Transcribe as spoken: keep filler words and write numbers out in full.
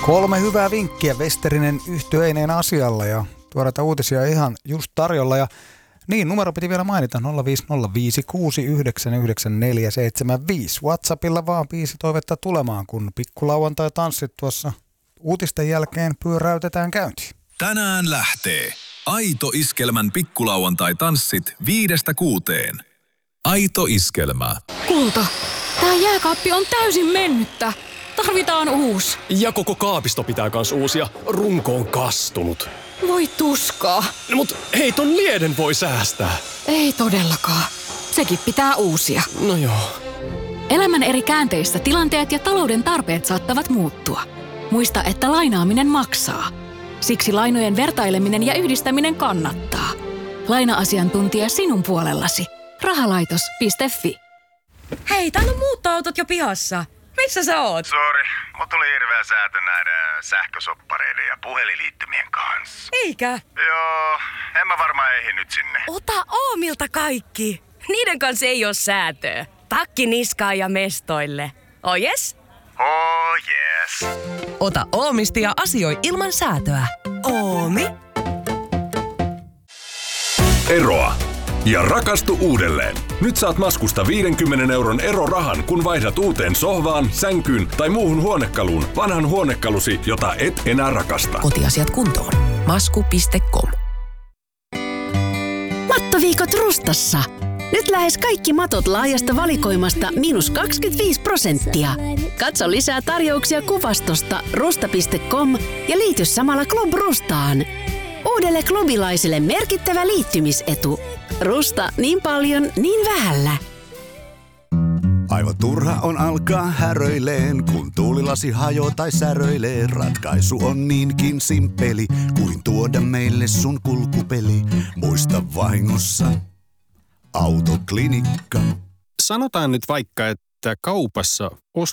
Kolme hyvää vinkkiä Westerinen yhtyeineen asialla ja tuoreita uutisia ihan just tarjolla. Ja niin, numero piti vielä mainita nolla viisi nolla viisi kuusi yhdeksän yhdeksän neljä seitsemän viisi. WhatsAppilla vaan viisi toivetta tulemaan, kun pikkulauantai tanssit tuossa uutisten jälkeen pyöräytetään käyntiin. Tänään lähtee Aito Iskelmän pikkulauantai tanssit viidestä kuuteen. Aito Iskelmä. Kulta, tää jääkaappi on täysin mennyttä. Tarvitaan uusi. Ja koko kaapisto pitää kans uusia. Runko on kastunut. Voi tuskaa. No, mut hei, ton lieden voi säästää. Ei todellakaan. Sekin pitää uusia. No joo. Elämän eri käänteissä tilanteet ja talouden tarpeet saattavat muuttua. Muista, että lainaaminen maksaa. Siksi lainojen vertaileminen ja yhdistäminen kannattaa. Laina-asiantuntija sinun puolellasi. Rahalaitos piste fi. Hei, täällä on muuttoautot jo pihassa. Missä sä oot? Sori, mut tuli hirveä säätö näiden sähkösoppareiden ja puhelinliittymien kanssa. Eikä? Joo, en mä varmaan ehdi nyt sinne. Ota Oomilta kaikki. Niiden kanssa ei oo säätöä. Takki niskaan ja mestoille. Oh yes? Oh yes. Ota Oomista ja asioi ilman säätöä. Oomi. Eroa ja rakastu uudelleen. Nyt saat Maskusta viidenkymmenen euron erorahan, kun vaihdat uuteen sohvaan, sänkyyn tai muuhun huonekaluun vanhan huonekalusi, jota et enää rakasta. Kotiasiat kuntoon. Masku piste com. Mattoviikot Rustassa. Nyt lähes kaikki matot laajasta valikoimasta miinus kaksikymmentäviisi prosenttia. Katso lisää tarjouksia kuvastosta rusta piste com ja liity samalla Club Rustaan. Uudelle klubilaiselle merkittävä liittymisetu. Rusta niin paljon, niin vähällä. Aivan turha on alkaa häröileen, kun tuulilasi hajoo tai säröilee. Ratkaisu on niinkin simppeli, kuin tuoda meille sun kulkupeli. Muista vahingossa Autoklinikka. Sanotaan nyt vaikka, että kaupassa